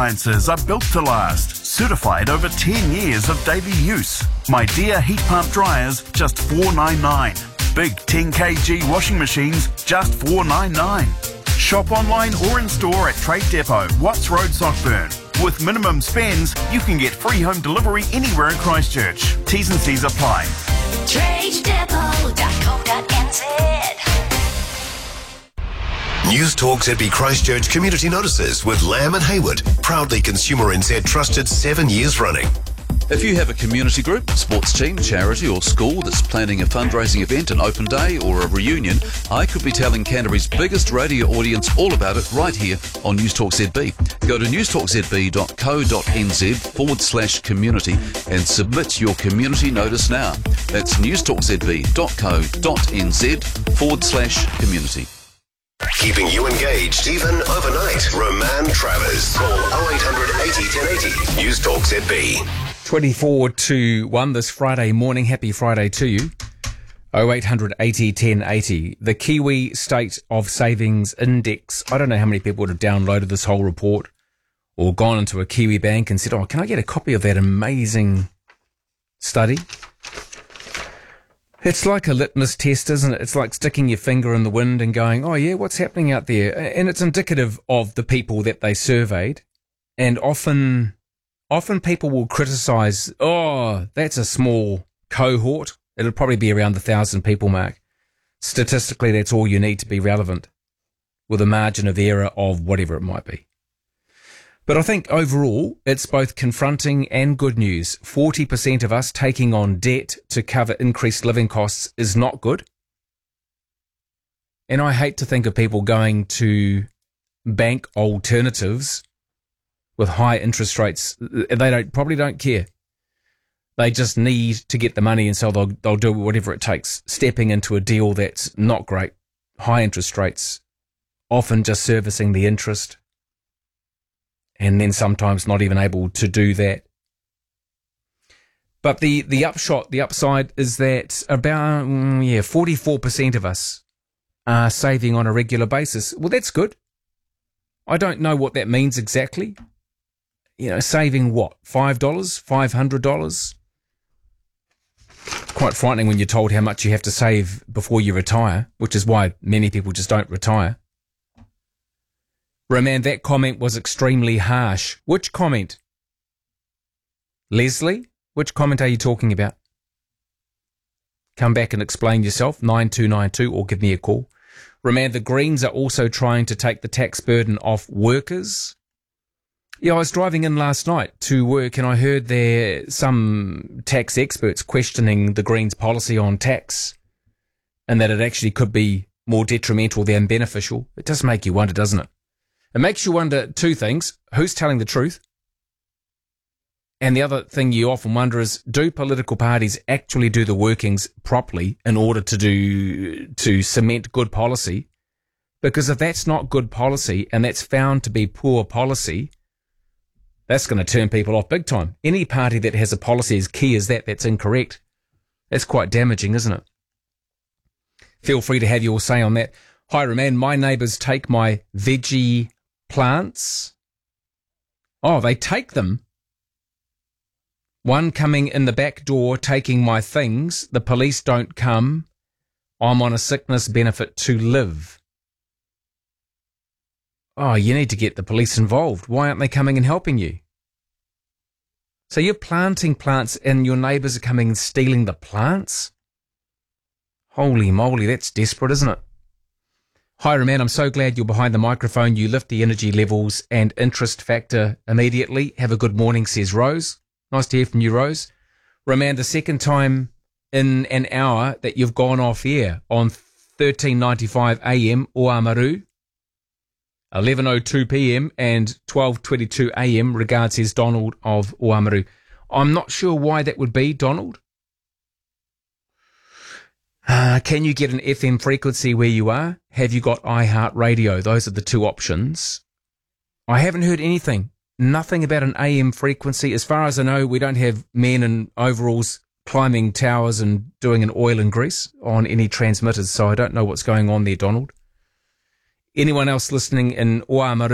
Appliances are built to last, certified over 10 years of daily use. My Dear heat pump dryers, just $4.99. Big 10 kg washing machines, just $4.99. Shop online or in store at Trade Depot, Watts Road, Sockburn. With minimum spends, you can get free home delivery anywhere in Christchurch. T's and C's apply. TradeDepot.co.nz. News Talk ZB Christchurch Community Notices with Lamb and Hayward, proudly Consumer NZ trusted 7 years running. If you have a community group, sports team, charity or school that's planning a fundraising event, an open day or a reunion, I could be telling Canterbury's biggest radio audience all about it right here on News Talk ZB. Go to newstalkzb.co.nz/community and submit your community notice now. That's newstalkzb.co.nz/community. Keeping you engaged even overnight. Roman Travers. Call 0800 80 1080. News Talk ZB. 24 to 1 this Friday morning. Happy Friday to you. 0800 80 1080. The Kiwi State of Savings Index. I don't know how many people would have downloaded this whole report or gone into a Kiwi bank and said, can I get a copy of that amazing study? It's like a litmus test, isn't it? It's like sticking your finger in the wind and going, oh yeah, what's happening out there? And it's indicative of the people that they surveyed. And often people will criticise, that's a small cohort. It'll probably be around the 1,000 people mark. Statistically, that's all you need to be relevant, with a margin of error of whatever it might be. But I think overall, it's both confronting and good news. 40% of us taking on debt to cover increased living costs is not good. And I hate to think of people going to bank alternatives with high interest rates. They probably don't care. They just need to get the money, and so they'll do whatever it takes. Stepping into a deal that's not great, high interest rates, often just servicing the interest, and then sometimes not even able to do that. But the upside is that about 44% of us are saving on a regular basis. Well, that's good. I don't know what that means exactly. Saving what? $5? $500? Quite frightening when you're told how much you have to save before you retire, which is why many people just don't retire. Roman, that comment was extremely harsh. Which comment? Leslie, which comment are you talking about? Come back and explain yourself, 9292, or give me a call. Roman, the Greens are also trying to take the tax burden off workers. Yeah, I was driving in last night to work and I heard there some tax experts questioning the Greens' policy on tax and that it actually could be more detrimental than beneficial. It does make you wonder, doesn't it? It makes you wonder two things. Who's telling the truth? And the other thing you often wonder is, do political parties actually do the workings properly in order to cement good policy? Because if that's not good policy and that's found to be poor policy, that's going to turn people off big time. Any party that has a policy as key as that's incorrect. That's quite damaging, isn't it? Feel free to have your say on that. Hi, Roman. My neighbours take my veggie plants. Oh, they take them. One coming in the back door taking my things. The police don't come. I'm on a sickness benefit to live. Oh, you need to get the police involved. Why aren't they coming and helping you? So you're planting plants and your neighbours are coming and stealing the plants? Holy moly, that's desperate, isn't it? Hi, Roman, I'm so glad you're behind the microphone. You lift the energy levels and interest factor immediately. Have a good morning, says Rose. Nice to hear from you, Rose. Roman, the second time in an hour that you've gone off air on 1395 AM Oamaru, 11:02 PM and 12:22 AM. Regards, says Donald of Oamaru. I'm not sure why that would be, Donald. Can you get an FM frequency where you are? Have you got iHeartRadio? Those are the two options. I haven't heard anything. Nothing about an AM frequency. As far as I know, we don't have men in overalls climbing towers and doing an oil and grease on any transmitters, so I don't know what's going on there, Donald. Anyone else listening in Oamaru?